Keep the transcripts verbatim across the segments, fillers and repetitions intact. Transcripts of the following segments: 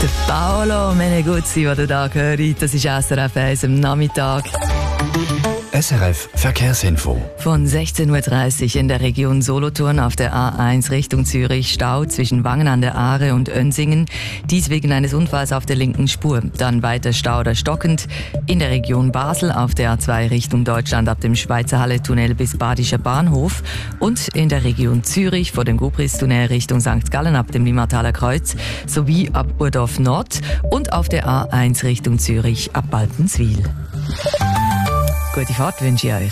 Der Paolo Meneguzzi, den ihr da hört, das ist S R F eins am Nachmittag. S R F Verkehrsinfo. Von sechzehn Uhr dreißig in der Region Solothurn auf der A eins Richtung Zürich Stau zwischen Wangen an der Aare und Önsingen. Dies wegen eines Unfalls auf der linken Spur. Dann weiter Stau oder stockend in der Region Basel auf der A zwei Richtung Deutschland ab dem Schweizer Halle-Tunnel bis Badischer Bahnhof. Und in der Region Zürich vor dem Gubristunnel Richtung Sankt Gallen ab dem Limmertaler Kreuz sowie ab Urdorf Nord und auf der A eins Richtung Zürich ab Balpenswil. Gute Fahrt wünsche ich euch.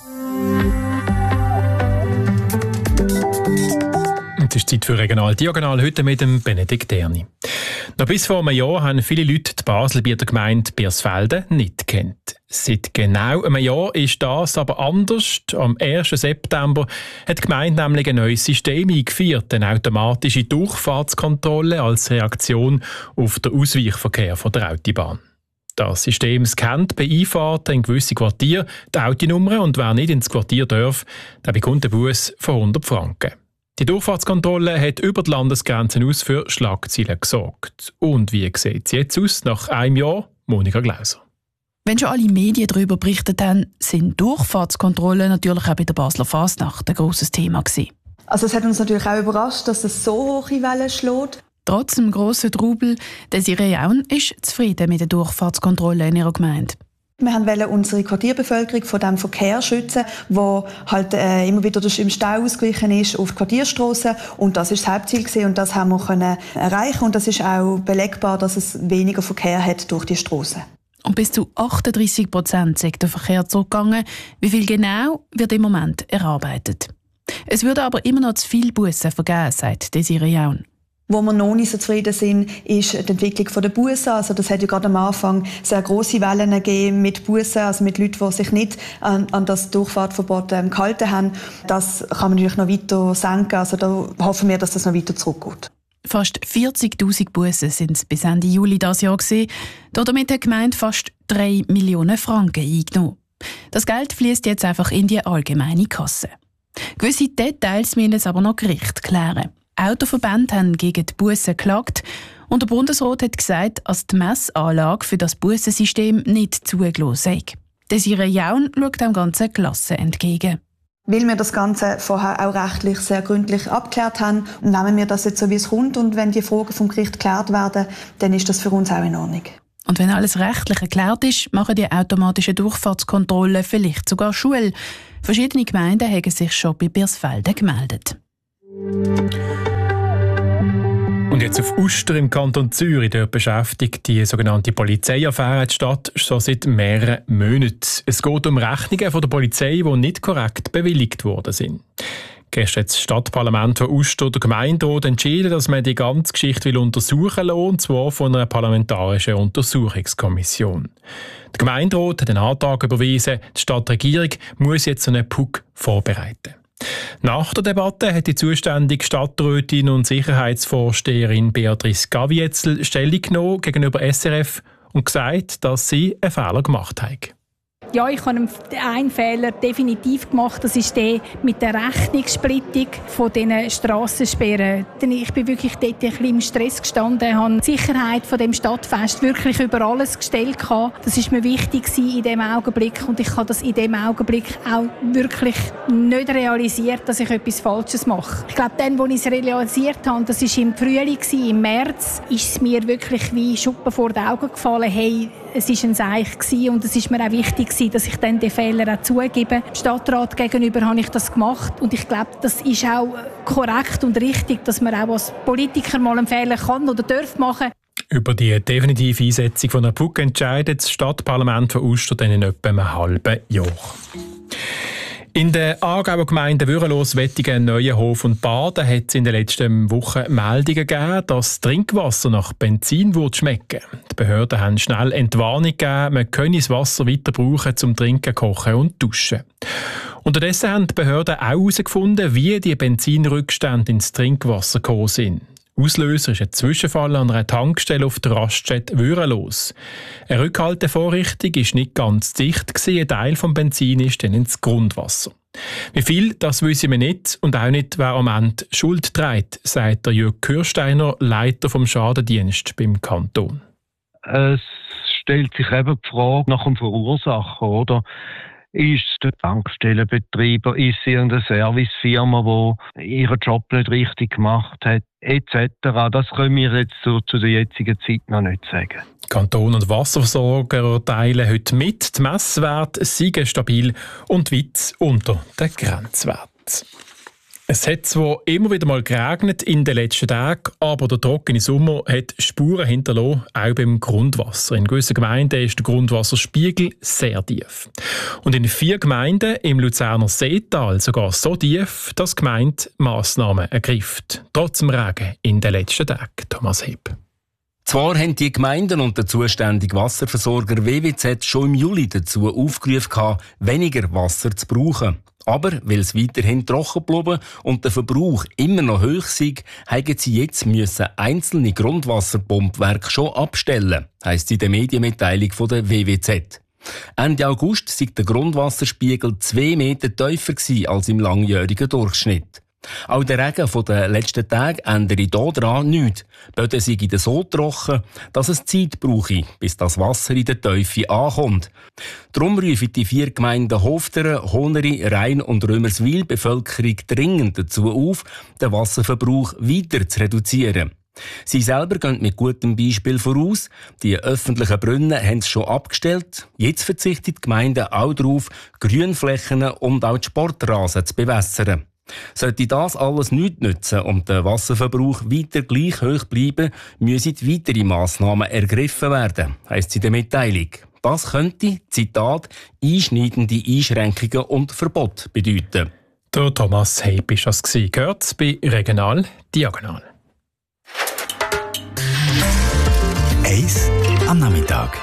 Es ist Zeit für Regional Diagonal, heute mit dem Benedikt Erni. Noch bis vor einem Jahr haben viele Leute die Baselbieter Gemeinde Birsfelden nicht kennt. Seit genau einem Jahr ist das aber anders. Am ersten September hat die Gemeinde nämlich ein neues System eingeführt, eine automatische Durchfahrtskontrolle als Reaktion auf den Ausweichverkehr von der Autobahn. Das System scannt bei Einfahrten in gewisse Quartiere die Autonummer und wer nicht ins Quartier darf, der bekommt einen Buss von hundert Franken. Die Durchfahrtskontrolle hat über die Landesgrenzen aus für Schlagzeilen gesorgt. Und wie sieht es jetzt aus nach einem Jahr? Monika Glauser. Wenn schon alle Medien darüber berichtet haben, sind Durchfahrtskontrollen natürlich auch bei der Basler Fasnacht ein grosses Thema gewesen. Also es hat uns natürlich auch überrascht, dass es so hohe Wellen schlägt. Trotz dem grossen Trubel, Desiree Jaun ist zufrieden mit der Durchfahrtskontrolle in ihrer Gemeinde. Wir wollten unsere Quartierbevölkerung von dem Verkehr schützen, der halt äh, immer wieder durch im Stau ausgewichen ist auf die Quartierstrassen. Und das ist das Hauptziel gewesen, und das haben wir können erreichen. Und das ist auch belegbar, dass es weniger Verkehr hat durch die Strassen. Und bis zu achtunddreissig Prozent ist der Verkehr zurückgegangen. Wie viel genau, wird im Moment erarbeitet. Es würde aber immer noch zu viele Bussen vergeben, sagt Desiree Jaun. Wo wir noch nicht so zufrieden sind, ist die Entwicklung der Bussen. Also das hat ja gerade am Anfang sehr grosse Wellen gegeben mit Bussen, also mit Leuten, die sich nicht an, an das Durchfahrtverbot ähm, gehalten haben. Das kann man natürlich noch weiter senken. Also da hoffen wir, dass das noch weiter zurückgeht. Fast vierzigtausend Bussen sind es bis Ende Juli dieses Jahr gewesen. Damit hat die Gemeinde fast drei Millionen Franken eingenommen. Das Geld fließt jetzt einfach in die allgemeine Kasse. Gewisse Details müssen es aber noch Gericht klären. Autoverbände haben gegen die Bussen geklagt und der Bundesrat hat gesagt, dass die Messanlage für das Bussensystem nicht zugelassen sei. Desiree Jaun schaut dem Ganzen gelassen entgegen. Weil wir das Ganze vorher auch rechtlich sehr gründlich abgeklärt haben, nehmen wir das jetzt so, wie es kommt. Und wenn die Fragen vom Gericht geklärt werden, dann ist das für uns auch in Ordnung. Und wenn alles rechtlich geklärt ist, machen die automatischen Durchfahrtskontrollen vielleicht sogar Schule. Verschiedene Gemeinden haben sich schon bei Birsfelden gemeldet. Und jetzt auf Uster im Kanton Zürich. Dort beschäftigt die sogenannte Polizeiaffäre die Stadt schon seit mehreren Monaten. Es geht um Rechnungen von der Polizei, die nicht korrekt bewilligt worden sind. Gestern hat das Stadtparlament von Uster der Gemeinderat entschieden, dass man die ganze Geschichte will untersuchen lassen, und zwar von einer parlamentarischen Untersuchungskommission. Der Gemeinderat hat einen Antrag überwiesen, die Stadtregierung muss jetzt einen P U C vorbereiten. Nach der Debatte hat die zuständige Stadträtin und Sicherheitsvorsteherin Beatrice Gavietzel Stellung genommen gegenüber S R F und gesagt, dass sie einen Fehler gemacht hat. Ja, ich habe einen Fehler definitiv gemacht. Das ist der mit der Rechnungssplittung von diesen Strassensperren. Ich bin wirklich dort ein bisschen im Stress gestanden, habe die Sicherheit von dem Stadtfest wirklich über alles gestellt. Das war mir wichtig in diesem Augenblick, und ich habe das in diesem Augenblick auch wirklich nicht realisiert, dass ich etwas Falsches mache. Ich glaube, dann, als ich es realisiert habe, das war im Frühling, im März, ist es mir wirklich wie Schuppen vor die Augen gefallen. Hey, es war ein Seich und es ist mir auch wichtig, dass ich dann den Fehler auch zugebe. Dem Stadtrat gegenüber habe ich das gemacht, und ich glaube, das ist auch korrekt und richtig, dass man auch als Politiker mal einen Fehler kann oder darf machen. Über die definitive Einsetzung von einer P U C entscheidet das Stadtparlament von Uster dann in etwa einem halben Jahr. In der Aargauer Gemeinde Würenlos-Wettigen, einen neuen Hof und Baden, hat es in den letzten Wochen Meldungen gegeben, dass Trinkwasser nach Benzin schmecken. Die Behörden haben schnell Entwarnung gegeben, man könne das Wasser weiter brauchen zum Trinken, Kochen und Duschen. Unterdessen haben die Behörden auch herausgefunden, wie die Benzinrückstände ins Trinkwasser gekommen sind. Auslöser ist ein Zwischenfall an einer Tankstelle auf der Raststätte Würenlos. Eine Rückhaltevorrichtung war nicht ganz dicht, ein Teil des Benzin ist dann ins Grundwasser. Wie viel, das wissen wir nicht und auch nicht, wer am Ende Schuld trägt, sagt der Jürg Kürsteiner, Leiter vom Schadendienst beim Kanton. Es stellt sich eben die Frage nach dem Verursacher, oder? Ist es der Tankstellenbetreiber, ist es irgendeine Servicefirma, die ihren Job nicht richtig gemacht hat, et cetera. Das können wir jetzt so zu der jetzigen Zeit noch nicht sagen. Kanton und Wasserversorger teilen heute mit, die Messwerte seien stabil und weit unter den Grenzwerten. Es hat zwar immer wieder mal geregnet in den letzten Tagen, aber der trockene Sommer hat Spuren hinterlassen, auch beim Grundwasser. In gewissen Gemeinden ist der Grundwasserspiegel sehr tief. Und in vier Gemeinden im Luzerner Seetal sogar so tief, dass die Gemeinde Massnahmen ergreift. Trotz dem Regen in den letzten Tagen. Thomas Heb. Zwar haben die Gemeinden und der zuständige Wasserversorger W W Z schon im Juli dazu aufgerufen, weniger Wasser zu brauchen. Aber weil es weiterhin trocken geblieben und der Verbrauch immer noch hoch sei, haben sie jetzt müssen einzelne Grundwasserpumpwerke schon abstellen, heisst in der Medienmitteilung von der W W Z. Ende August sei der Grundwasserspiegel zwei Meter tiefer gewesen als im langjährigen Durchschnitt. Auch der Regen von den letzten Tagen ändere hier daran nichts. Die Böden seien so trocken, dass es Zeit brauche, bis das Wasser in der Tiefe ankommt. Darum rufen die vier Gemeinden Hofteren, Honeri, Rhein und Römerswil die Bevölkerung dringend dazu auf, den Wasserverbrauch weiter zu reduzieren. Sie selber gehen mit gutem Beispiel voraus. Die öffentlichen Brunnen haben es schon abgestellt. Jetzt verzichtet die Gemeinde auch darauf, Grünflächen und auch die Sportrasen zu bewässern. Sollte das alles nichts nützen und der Wasserverbrauch weiter gleich hoch bleiben, müssen weitere Massnahmen ergriffen werden, heisst es in der Mitteilung. Das könnte, Zitat, einschneidende Einschränkungen und Verbot bedeuten. Der Thomas Heip war das. Gehört bei Regional Diagonal. Eis am Nachmittag.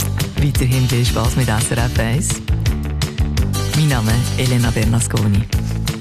Weiterhin viel Spass mit S R F eins. Mein Name ist Elena Bernasconi.